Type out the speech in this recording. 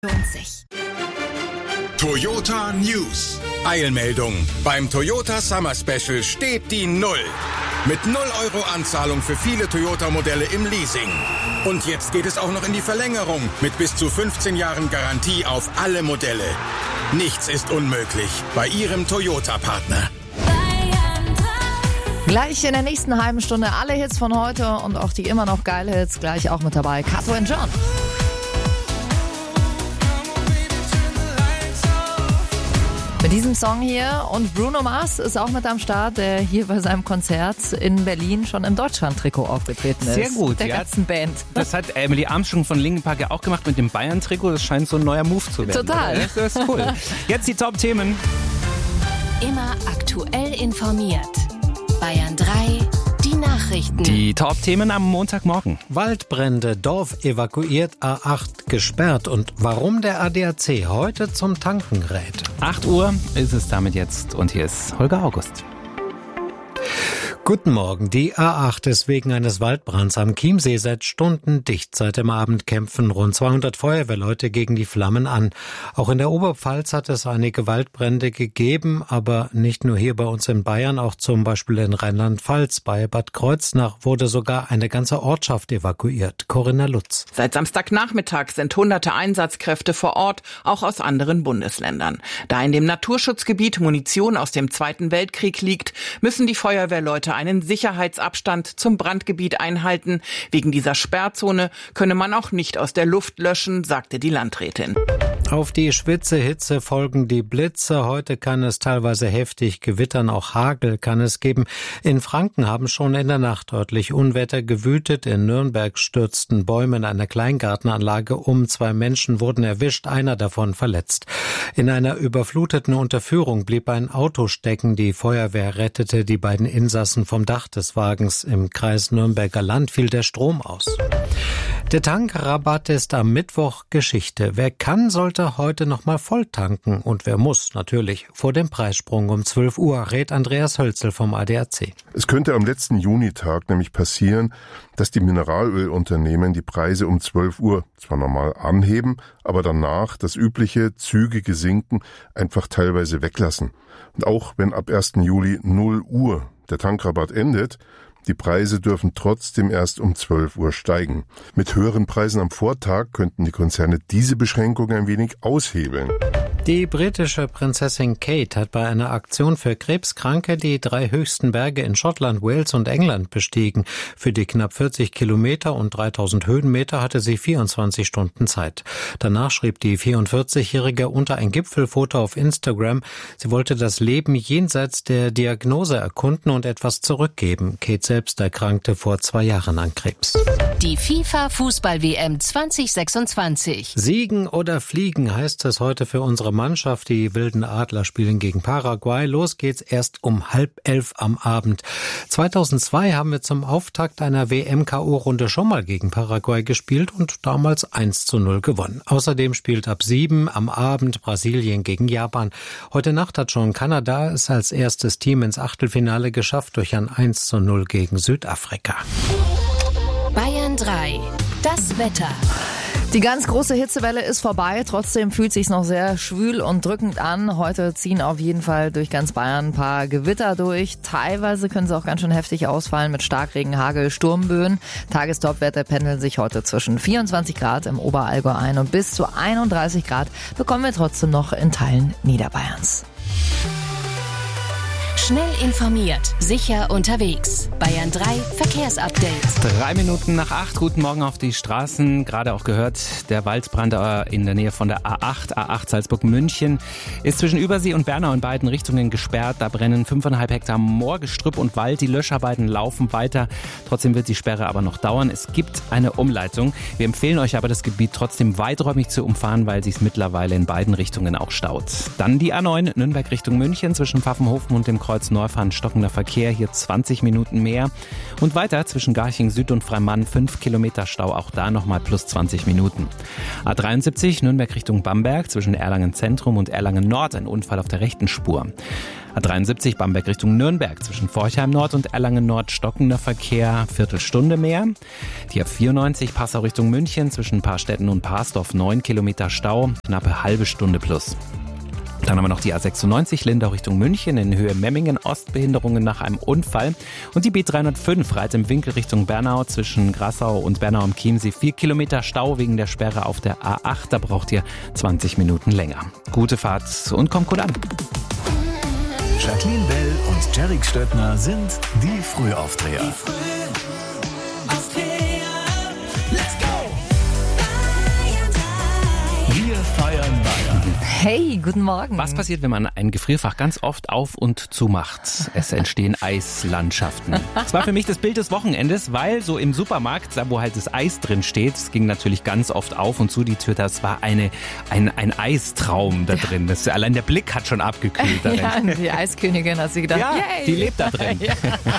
Lohnt sich. Toyota News. Eilmeldung. Beim Toyota Summer Special steht die Null. Mit 0 Euro Anzahlung für viele Toyota-Modelle im Leasing. Und jetzt geht es auch noch in die Verlängerung mit bis zu 15 Jahren Garantie auf alle Modelle. Nichts ist unmöglich bei Ihrem Toyota-Partner. Gleich in der nächsten halben Stunde alle Hits von heute und auch die immer noch geile Hits gleich auch mit dabei. Kato und John. Mit diesem Song hier und Bruno Mars ist auch mit am Start, der hier bei seinem Konzert in Berlin schon im Deutschland-Trikot aufgetreten ist. Sehr gut. Der ganzen Band. Das hat Emily Armstrong von Linkin Park ja auch gemacht mit dem Bayern-Trikot. Das scheint so ein neuer Move zu werden. Total. Das ist cool. Jetzt die Top-Themen. Immer aktuell informiert. Bayern 3, die Nachrichten. Die Top-Themen am Montagmorgen. Waldbrände, Dorf evakuiert, A8 gesperrt und warum der ADAC heute zum Tanken rät. 8 Uhr ist es damit jetzt und hier ist Holger August. Guten Morgen. Die A8 ist wegen eines Waldbrands am Chiemsee seit Stunden dicht. Seit dem Abend kämpfen rund 200 Feuerwehrleute gegen die Flammen an. Auch in der Oberpfalz hat es einige Waldbrände gegeben, aber nicht nur hier bei uns in Bayern, auch zum Beispiel in Rheinland-Pfalz. Bei Bad Kreuznach wurde sogar eine ganze Ortschaft evakuiert. Corinna Lutz. Seit Samstagnachmittag sind hunderte Einsatzkräfte vor Ort, auch aus anderen Bundesländern. Da in dem Naturschutzgebiet Munition aus dem Zweiten Weltkrieg liegt, müssen die Feuerwehrleute einen Sicherheitsabstand zum Brandgebiet einhalten. Wegen dieser Sperrzone könne man auch nicht aus der Luft löschen, sagte die Landrätin. Auf die Hitze folgen die Blitze. Heute kann es teilweise heftig gewittern, auch Hagel kann es geben. In Franken haben schon in der Nacht örtlich Unwetter gewütet. In Nürnberg stürzten Bäume in einer Kleingartenanlage um. 2 Menschen wurden erwischt, einer davon verletzt. In einer überfluteten Unterführung blieb ein Auto stecken. Die Feuerwehr rettete die beiden Insassen vom Dach des Wagens. Im Kreis Nürnberger Land fiel der Strom aus. Der Tankrabatt ist am Mittwoch Geschichte. Wer kann, sollte heute noch mal voll tanken. Und wer muss, natürlich, vor dem Preissprung um 12 Uhr, rät Andreas Hölzel vom ADAC. Es könnte am letzten Junitag nämlich passieren, dass die Mineralölunternehmen die Preise um 12 Uhr zwar normal anheben, aber danach das übliche zügige Sinken einfach teilweise weglassen. Und auch wenn ab 1. Juli 0 Uhr der Tankrabatt endet, die Preise dürfen trotzdem erst um 12 Uhr steigen. Mit höheren Preisen am Vortag könnten die Konzerne diese Beschränkung ein wenig aushebeln. Die britische Prinzessin Kate hat bei einer Aktion für Krebskranke die 3 höchsten Berge in Schottland, Wales und England bestiegen. Für die knapp 40 Kilometer und 3000 Höhenmeter hatte sie 24 Stunden Zeit. Danach schrieb die 44-Jährige unter ein Gipfelfoto auf Instagram, sie wollte das Leben jenseits der Diagnose erkunden und etwas zurückgeben. Kate selbst erkrankte vor 2 Jahren an Krebs. Die FIFA-Fußball-WM 2026. Siegen oder fliegen heißt es heute für unsere Mannschaft. Die Wilden Adler spielen gegen Paraguay. Los geht's erst um 10:30 am Abend. 2002 haben wir zum Auftakt einer WM-KO-Runde schon mal gegen Paraguay gespielt und damals 1:0 gewonnen. Außerdem spielt ab 7 am Abend Brasilien gegen Japan. Heute Nacht hat schon Kanada es als erstes Team ins Achtelfinale geschafft durch ein 1:0 gegen Südafrika. Bayern 3, das Wetter. Die ganz große Hitzewelle ist vorbei, trotzdem fühlt es sich noch sehr schwül und drückend an. Heute ziehen auf jeden Fall durch ganz Bayern ein paar Gewitter durch. Teilweise können sie auch ganz schön heftig ausfallen mit Starkregen, Hagel, Sturmböen. Tagestopwerte pendeln sich heute zwischen 24 Grad im Oberallgäu ein und bis zu 31 Grad bekommen wir trotzdem noch in Teilen Niederbayerns. Schnell informiert, sicher unterwegs. Bayern 3 Verkehrsupdate. 3 Minuten nach 8. Guten Morgen auf die Straßen. Gerade auch gehört, der Waldbrand in der Nähe von der A8 Salzburg-München, ist zwischen Übersee und Bernau in beiden Richtungen gesperrt. Da brennen 5,5 Hektar Moorgestrüpp und Wald. Die Löscharbeiten laufen weiter. Trotzdem wird die Sperre aber noch dauern. Es gibt eine Umleitung. Wir empfehlen euch aber, das Gebiet trotzdem weiträumig zu umfahren, weil sich mittlerweile in beiden Richtungen auch staut. Dann die A9 Nürnberg Richtung München zwischen Pfaffenhofen und dem Kreuz Neustadt-Kreuz-Neufahren stockender Verkehr, hier 20 Minuten mehr. Und weiter zwischen Garching Süd und Freimann 5 Kilometer Stau, auch da nochmal plus 20 Minuten. A73 Nürnberg Richtung Bamberg zwischen Erlangen Zentrum und Erlangen Nord, ein Unfall auf der rechten Spur. A73 Bamberg Richtung Nürnberg zwischen Forchheim Nord und Erlangen Nord stockender Verkehr, Viertelstunde mehr. Die A94 Passau Richtung München zwischen Paarstetten und Parsdorf 9 Kilometer Stau, knappe halbe Stunde plus. Dann haben wir noch die A96 Lindau Richtung München in Höhe Memmingen, Ostbehinderungen nach einem Unfall. Und die B305 Reit im Winkel Richtung Bernau zwischen Grassau und Bernau am Chiemsee 4 Kilometer Stau wegen der Sperre auf der A8. Da braucht ihr 20 Minuten länger. Gute Fahrt und kommt gut an. Jacqueline Bell und Jerick Stöttner sind die Frühaufdreher. Wir feiern Bayern. Hey, guten Morgen. Was passiert, wenn man ein Gefrierfach ganz oft auf und zu macht? Es entstehen Eislandschaften. Das war für mich das Bild des Wochenendes, weil so im Supermarkt, da wo halt das Eis drin steht, es ging natürlich ganz oft auf und zu die Tür, das war ein Eistraum da drin. Allein der Blick hat schon abgekühlt darin. Ja, die Eiskönigin, hast du gedacht, ja, yay. die lebt da drin. Ja.